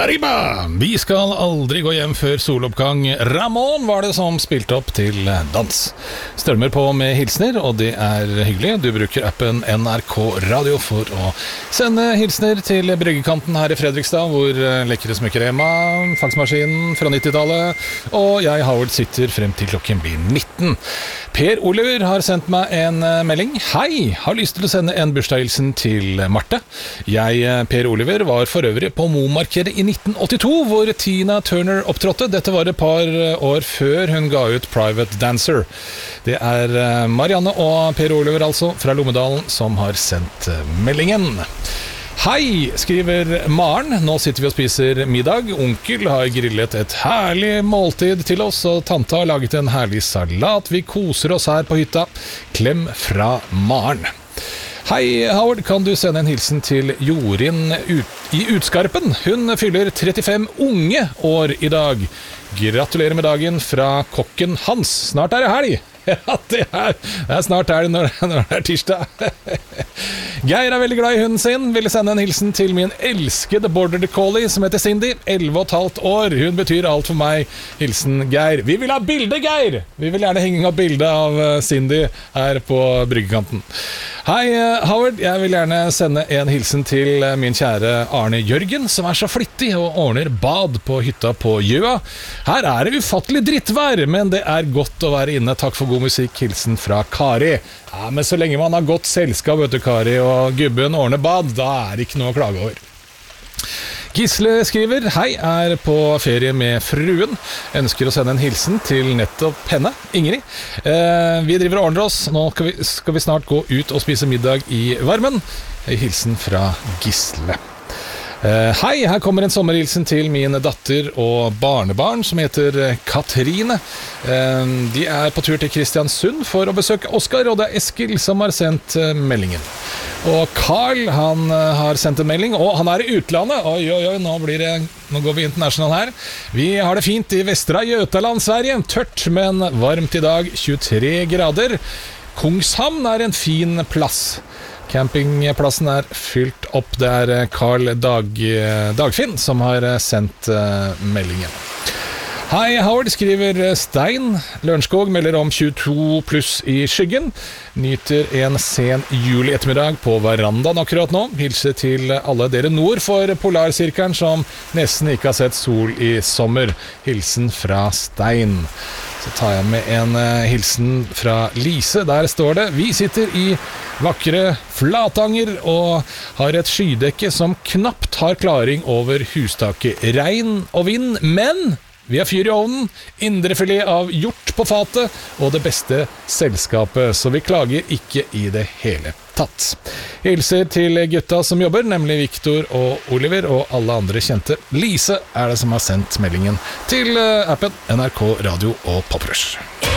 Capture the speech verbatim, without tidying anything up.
Arriba! Vi skal aldri gå hjem før soloppgang. Ramón var det som spilte opp til dans. Strømmer på med hilsner, og det er hyggelig. Du bruker appen N R K Radio for å sende hilsner til bryggekanten her i Fredrikstad, hvor lekre smykker Emma, faksmaskinen fra nittitallet, og jeg, Howard, sitter frem til klokken blir nitten. Per Oliver har sendt meg en melding. Hei, har lyst til å sende en bursdagshilsen til Marte. Jeg, Per Oliver, var for øvrig på Mo-markedet i nitten åttito, hvor Tina Turner opptrådte. Dette var et par år før hun ga ut Private Dancer. Det er Marianne og Per Oliver, altså, fra Lommedalen, som har sendt meldingen. Hei, skriver Maren. Nå sitter vi og spiser middag. Onkel har grillet et herlig måltid til oss, og tante har laget en herlig salat. Vi koser oss her på hytta. Klem fra Maren. Hei, Howard, kan du sende en hilsen til Jorin ut i Utskarpen? Hun fyller trettifem unge år i dag. Gratulerer med dagen fra kokken Hans. Snart er det helg. Ja, det er, det er snart helg når, når det er tirsdag. Geir er veldig glad i hunden sin. Ville sende en hilsen til min elskede border collie som heter Cindy, elleve og et halvt år. Hun betyr alt for meg. Hilsen Geir. Vi vil ha bilde, Geir! Vi vil gjerne henge opp bilde av Cindy her på bryggekanten. Hei, Howard. Jeg vil gjerne sende en hilsen til min kjære Arne Jørgen, som er så flittig og ordner bad på hytta på Gjøa. Her er det ufattelig drittvær, men det er godt å være inne. Takk for god musikk. Hilsen fra Kari. Ja, men så lenge man har godt selskap, vet du, Kari, og gubben ordner bad, da er det ikke noe å klage over. Gisle skriver, hei, er på ferie med fruen. Ønsker å sende en hilsen til nettopp henne, Ingrid. Eh, vi driver og ordner oss. Nå skal vi, skal vi snart gå ut og spise middag i varmen. Hilsen fra Gisle. Uh, hei, her kommer en sommerhilsen til min datter og barnebarn som heter Katrine. Uh, de er på tur til Kristiansund for å besøke Oskar, og det er Eskil som har sendt uh, meldingen. Og Carl, han uh, har sendt en melding, og han er i utlandet. Oi, oi, oi, nå, blir det, nå går vi international her. Vi har det fint i Västra Götaland, Sverige. Tørt, men varmt i dag, tjuetre grader. Kungshamn er en fin plass. Campingplassen er fylt opp. Det er Carl Dag, Dagfinn som har sendt uh, meldingen. Hei, Howard, skriver Stein. Lørenskog melder om tjueto pluss i skyggen. Nyter en sen juli ettermiddag på verandaen akkurat nå. Hilse til alle dere nord for Polarsirkelen som nesten ikke har sett sol i sommer. Hilsen fra Stein. Så tar jeg med en uh, hilsen fra Lise. Der står det: vi sitter i vakre Flatanger og har et skydekke som knapt har klaring over hustaket. Regn og vind, men vi har fyr i ovnen, indrefilet av hjort på fatet og det beste selskapet, så vi klager ikke i det hele tatt. Hilser til gutta som jobber, nemlig Victor og Oliver og alle andre kjente. Lise er det som har sendt meldingen til appen N R K Radio og Poprush.